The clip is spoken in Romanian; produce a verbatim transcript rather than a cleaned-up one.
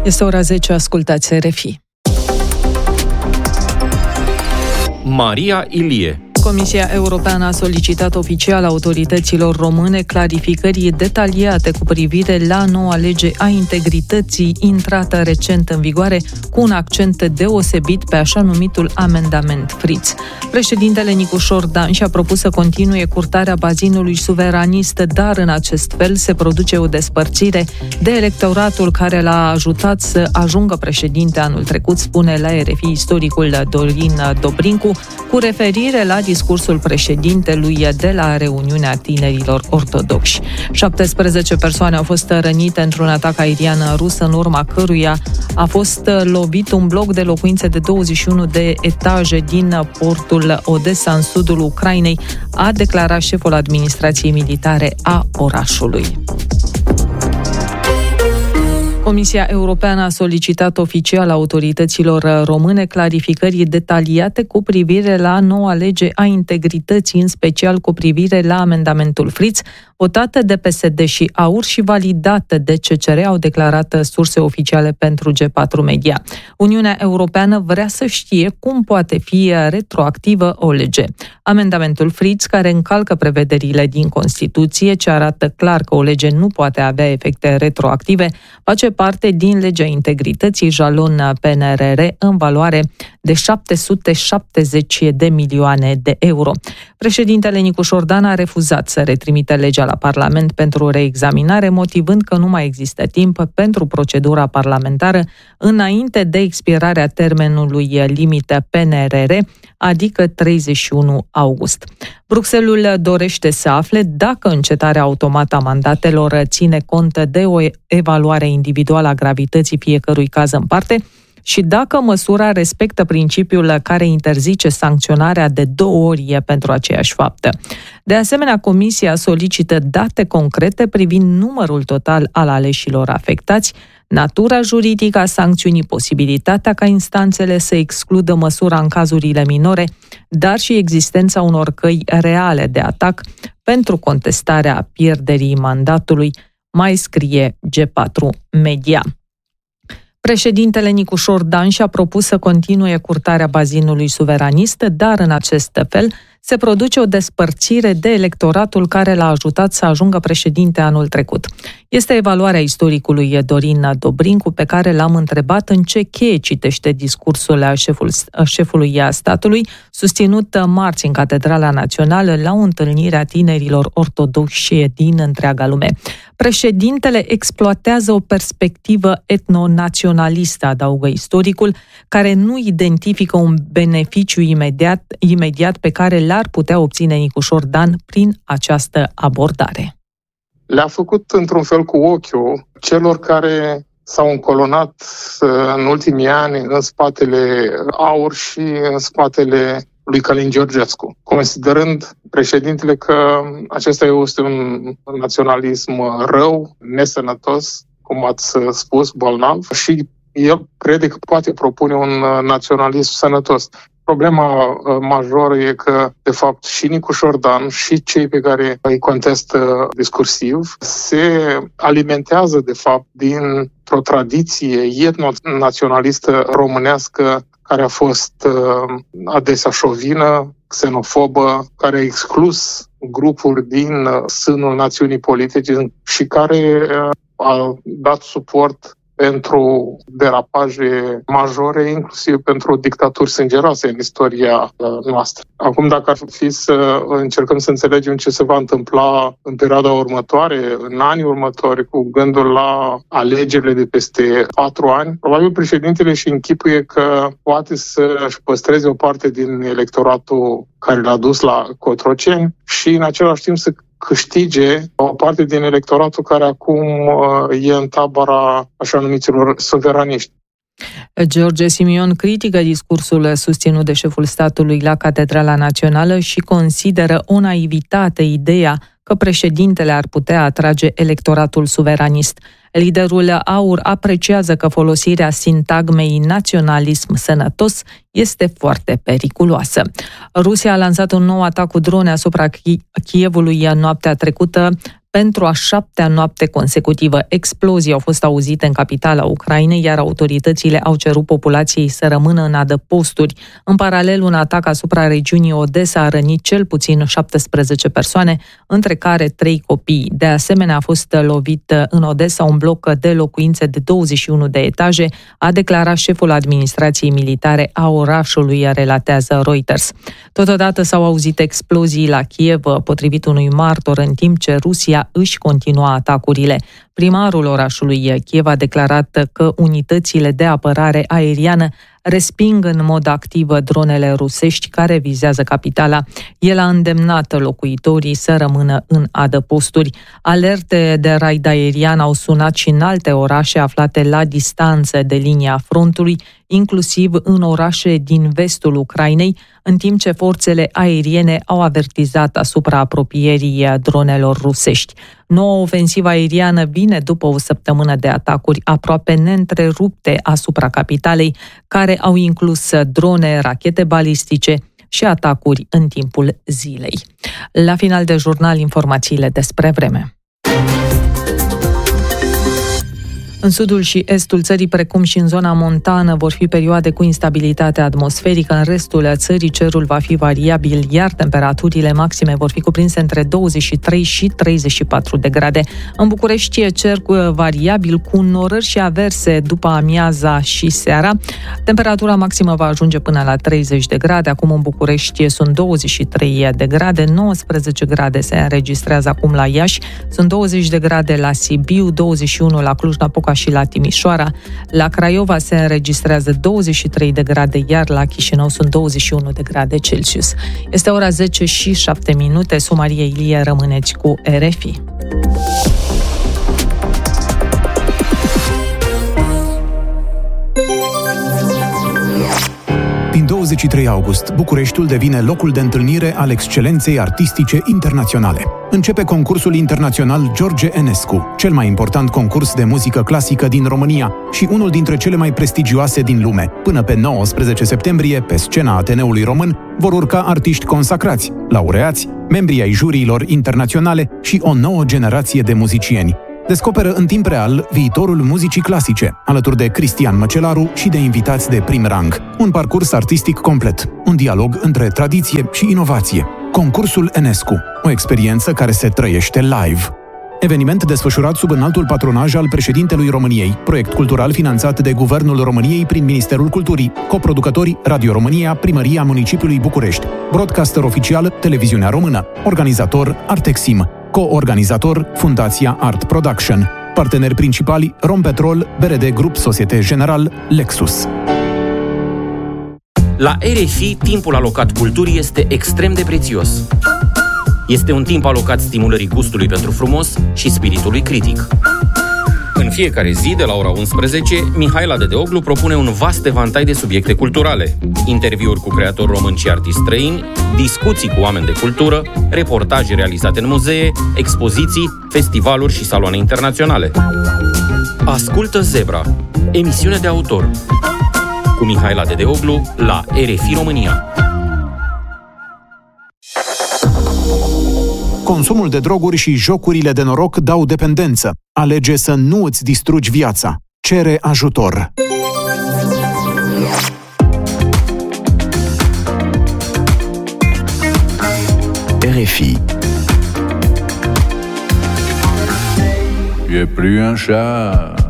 Este ora zece, ascultați R F I. Maria Ilie. Comisia Europeană a solicitat oficial autorităților române clarificări detaliate cu privire la noua lege a integrității intrată recent în vigoare, cu un accent deosebit pe așa numitul amendament Fritz. Președintele Nicușor Dan și-a propus să continue curtarea bazinului suveranist, dar în acest fel se produce o despărțire de electoratul care l-a ajutat să ajungă președinte anul trecut, spune la R F I istoricul Dorin Dobrincu, cu referire la discursul președintelui de la reuniunea tinerilor ortodoxi. șaptesprezece persoane au fost rănite într-un atac aerian rus, în urma căruia a fost lovit un bloc de locuințe de douăzeci și unu de etaje din portul Odessa, în sudul Ucrainei, a declarat șeful administrației militare a orașului. Comisia Europeană a solicitat oficial autorităților române clarificări detaliate cu privire la noua lege a integrității, în special cu privire la amendamentul Fritz, votată de P S D și AUR și validată de C C R, au declarat surse oficiale pentru G patru Media. Uniunea Europeană vrea să știe cum poate fi retroactivă o lege. Amendamentul Fritz, care încalcă prevederile din Constituție, ce arată clar că o lege nu poate avea efecte retroactive, face parte din legea integrității, jalon P N R R, în valoare de șapte sute șaptezeci de milioane de euro. Președintele Nicușor Dan a refuzat să retrimită legea la Parlament pentru reexaminare, motivând că nu mai există timp pentru procedura parlamentară înainte de expirarea termenului limită P N R R, adică treizeci și unu august. Bruxelles dorește să afle dacă încetarea automată a mandatelor ține cont de o evaluare individuală a gravității fiecărui caz în parte și dacă măsura respectă principiul care interzice sancționarea de două ori pentru aceeași faptă. De asemenea, Comisia solicită date concrete privind numărul total al aleșilor afectați, natura juridică a sancțiunii, posibilitatea ca instanțele să excludă măsura în cazurile minore, dar și existența unor căi reale de atac pentru contestarea pierderii mandatului, mai scrie G patru Media. Președintele Nicușor Dan și-a propus să continue curtarea bazinului suveranist, dar în acest fel se produce o despărțire de electoratul care l-a ajutat să ajungă președinte anul trecut. Este evaluarea istoricului Dorin Dobrincu, pe care l-am întrebat în ce cheie citește discursul șeful, șefului statului, susținut marți în Catedrala Națională la o întâlnire a tinerilor ortodoxi din întreaga lume. Președintele exploatează o perspectivă etnonaționalistă, adaugă istoricul, care nu identifică un beneficiu imediat, imediat pe care l-ar putea obține Nicușor Dan prin această abordare. Le-a făcut într-un fel cu ochiul celor care s-au încolonat în ultimii ani în spatele AUR și în spatele lui Călin Georgescu, considerând președintele că acesta este un naționalism rău, nesănătos, cum ați spus, bolnav, și el crede că poate propune un naționalism sănătos. Problema majoră e că, de fapt, și Nicușor Dan și cei pe care îi contestă discursiv se alimentează, de fapt, dintr-o tradiție etno-naționalistă românească care a fost uh, adesea șovină, xenofobă, care a exclus grupuri din uh, sânul națiunii politice și care uh, a dat suport pentru derapaje majore, inclusiv pentru dictaturi sângeroase în istoria noastră. Acum, dacă ar fi să încercăm să înțelegem ce se va întâmpla în perioada următoare, în anii următori, cu gândul la alegerile de peste patru ani, probabil președintele își închipuie că poate să-și păstreze o parte din electoratul care l-a dus la Cotroceni și, în același timp, să câștige o parte din electoratul care acum e în tabăra așa numiților suveraniști. George Simion critică discursul susținut de șeful statului la Catedrala Națională și consideră o naivitate ideea că președintele ar putea atrage electoratul suveranist. Liderul AUR apreciază că folosirea sintagmei naționalism sănătos este foarte periculoasă. Rusia a lansat un nou atac cu drone asupra Kievului noaptea trecută, pentru a șaptea noapte consecutivă. Explozii au fost auzite în capitala Ucrainei, iar autoritățile au cerut populației să rămână în adăposturi. În paralel, un atac asupra regiunii Odessa a rănit cel puțin șaptesprezece persoane, între care trei copii. De asemenea, a fost lovit în Odessa un bloc de locuințe de douăzeci și unu de etaje, a declarat șeful administrației militare a orașului, relatează Reuters. Totodată s-au auzit explozii la Kiev, potrivit unui martor, în timp ce Rusia își continua atacurile. Primarul orașului Kiev a declarat că unitățile de apărare aeriană resping în mod activ dronele rusești care vizează capitala. El a îndemnat locuitorii să rămână în adăposturi. Alerte de raid aerian au sunat și în alte orașe aflate la distanță de linia frontului, inclusiv în orașe din vestul Ucrainei, în timp ce forțele aeriene au avertizat asupra apropierii dronelor rusești. Noua ofensivă aeriană vine după o săptămână de atacuri aproape neîntrerupte asupra capitalei, care au inclus drone, rachete balistice și atacuri în timpul zilei. La final de jurnal, informațiile despre vreme. În sudul și estul țării, precum și în zona montană, vor fi perioade cu instabilitate atmosferică. În restul țării, cerul va fi variabil, iar temperaturile maxime vor fi cuprinse între douăzeci și trei și treizeci și patru de grade. În București e cer variabil, cu norări și averse după amiaza și seara. Temperatura maximă va ajunge până la treizeci de grade. Acum în București sunt douăzeci și trei de grade, nouăsprezece grade se înregistrează acum la Iași, sunt douăzeci de grade la Sibiu, douăzeci și unu la Cluj-Napoca și la Timișoara. La Craiova se înregistrează douăzeci și trei de grade, iar la Chișinău sunt douăzeci și unu de grade Celsius. Este ora zece și șapte minute. Maria Ilie, rămâneți cu R F I. Din douăzeci și trei august, Bucureștiul devine locul de întâlnire al excelenței artistice internaționale. Începe concursul internațional George Enescu, cel mai important concurs de muzică clasică din România și unul dintre cele mai prestigioase din lume. Până pe nouăsprezece septembrie, pe scena Ateneului Român, vor urca artiști consacrați, laureați, membrii ai juriilor internaționale și o nouă generație de muzicieni. Descoperă în timp real viitorul muzicii clasice, alături de Cristian Măcelaru și de invitați de prim rang. Un parcurs artistic complet, un dialog între tradiție și inovație. Concursul Enescu, o experiență care se trăiește live. Eveniment desfășurat sub înaltul patronaj al președintelui României, proiect cultural finanțat de Guvernul României prin Ministerul Culturii, coproducători Radio România, Primăria Municipiului București, broadcaster oficial Televiziunea Română, organizator Artexim, co-organizator Fundația Art Production, parteneri principali Rompetrol, B R D Grup Societe General, Lexus. La R F I, timpul alocat culturii este extrem de prețios. Este un timp alocat stimulării gustului pentru frumos și spiritului critic. În fiecare zi, de la ora unsprezece, Mihaela Dedeoglu propune un vast evantai de subiecte culturale, interviuri cu creatori români și artiști străini, discuții cu oameni de cultură, reportaje realizate în muzee, expoziții, festivaluri și saloane internaționale. Ascultă Zebra, emisiune de autor, cu Mihaela Dedeoglu la R F I România. Consumul de droguri și jocurile de noroc dau dependență. Alege să nu îți distrugi viața. Cere ajutor. R F I. Tu es plus un chat,